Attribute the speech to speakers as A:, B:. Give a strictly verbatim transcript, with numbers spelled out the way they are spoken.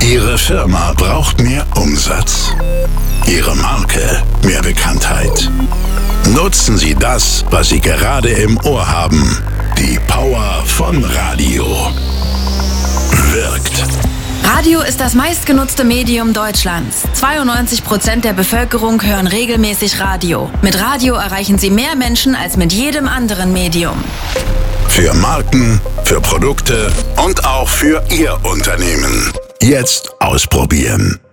A: Ihre Firma braucht mehr Umsatz. Ihre Marke mehr Bekanntheit. Nutzen Sie das, was Sie gerade im Ohr haben. Die Power von Radio. Wirkt.
B: Radio ist das meistgenutzte Medium Deutschlands. zweiundneunzig Prozent der Bevölkerung hören regelmäßig Radio. Mit Radio erreichen Sie mehr Menschen als mit jedem anderen Medium.
A: Für Marken, für Produkte und auch für Ihr Unternehmen. Jetzt ausprobieren.